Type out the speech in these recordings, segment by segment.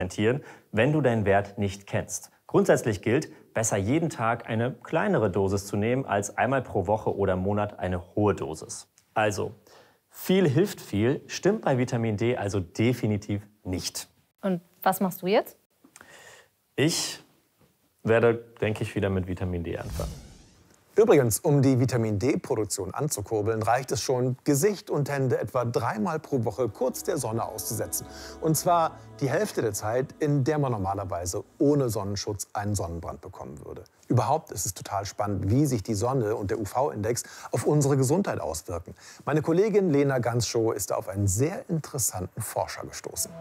wenn du deinen Wert nicht kennst. Grundsätzlich gilt, besser jeden Tag eine kleinere Dosis zu nehmen, als einmal pro Woche oder Monat eine hohe Dosis. Also, viel hilft viel, stimmt bei Vitamin D also definitiv nicht. Und was machst du jetzt? Ich werde, denke ich, wieder mit Vitamin D anfangen. Übrigens, um die Vitamin D-Produktion anzukurbeln, reicht es schon, Gesicht und Hände etwa 3-mal pro Woche kurz der Sonne auszusetzen. Und zwar die Hälfte der Zeit, in der man normalerweise ohne Sonnenschutz einen Sonnenbrand bekommen würde. Überhaupt ist es total spannend, wie sich die Sonne und der UV-Index auf unsere Gesundheit auswirken. Meine Kollegin Lena Gansschow ist da auf einen sehr interessanten Forscher gestoßen.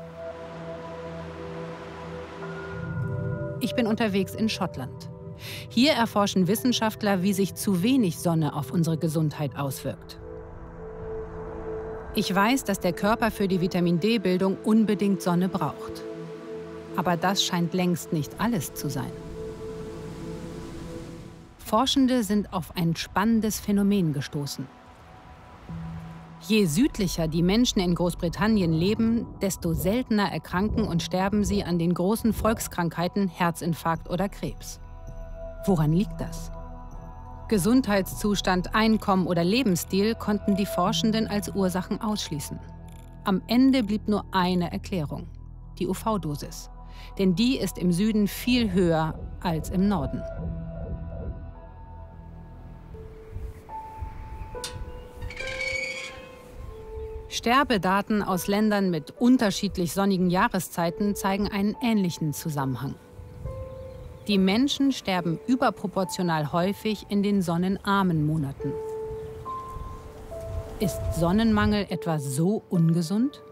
Ich bin unterwegs in Schottland. Hier erforschen Wissenschaftler, wie sich zu wenig Sonne auf unsere Gesundheit auswirkt. Ich weiß, dass der Körper für die Vitamin-D-Bildung unbedingt Sonne braucht. Aber das scheint längst nicht alles zu sein. Forschende sind auf ein spannendes Phänomen gestoßen. Je südlicher die Menschen in Großbritannien leben, desto seltener erkranken und sterben sie an den großen Volkskrankheiten Herzinfarkt oder Krebs. Woran liegt das? Gesundheitszustand, Einkommen oder Lebensstil konnten die Forschenden als Ursachen ausschließen. Am Ende blieb nur eine Erklärung: die UV-Dosis. Denn die ist im Süden viel höher als im Norden. Sterbedaten aus Ländern mit unterschiedlich sonnigen Jahreszeiten zeigen einen ähnlichen Zusammenhang. Die Menschen sterben überproportional häufig in den sonnenarmen Monaten. Ist Sonnenmangel etwa so ungesund?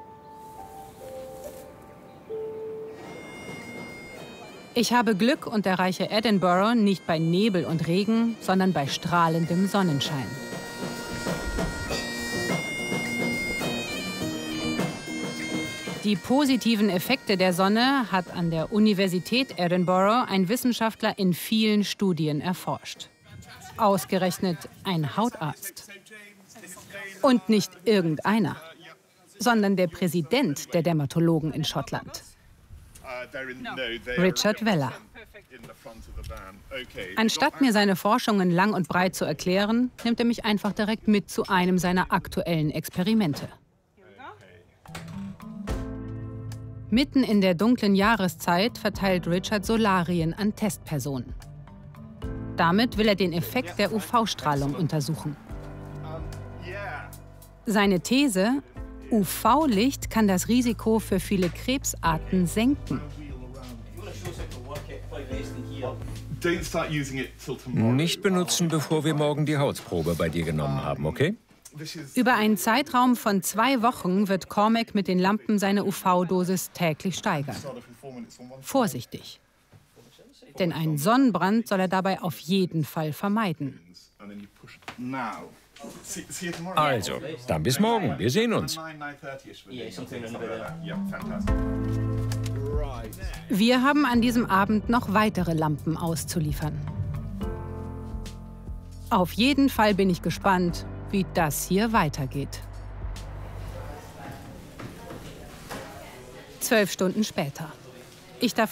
Ich habe Glück und erreiche Edinburgh nicht bei Nebel und Regen, sondern bei strahlendem Sonnenschein. Die positiven Effekte der Sonne hat an der Universität Edinburgh ein Wissenschaftler in vielen Studien erforscht. Ausgerechnet ein Hautarzt. Und nicht irgendeiner, sondern der Präsident der Dermatologen in Schottland, Richard Weller. Anstatt mir seine Forschungen lang und breit zu erklären, nimmt er mich einfach direkt mit zu einem seiner aktuellen Experimente. Mitten in der dunklen Jahreszeit verteilt Richard Solarien an Testpersonen. Damit will er den Effekt der UV-Strahlung untersuchen. Seine These: UV-Licht kann das Risiko für viele Krebsarten senken. Nicht benutzen, bevor wir morgen die Hautprobe bei dir genommen haben, okay? Über einen Zeitraum von 2 Wochen wird Cormac mit den Lampen seine UV-Dosis täglich steigern. Vorsichtig. Denn einen Sonnenbrand soll er dabei auf jeden Fall vermeiden. Also, dann bis morgen. Wir sehen uns. Wir haben an diesem Abend noch weitere Lampen auszuliefern. Auf jeden Fall bin ich gespannt, wie das hier weitergeht. 12 Stunden später. Ich darf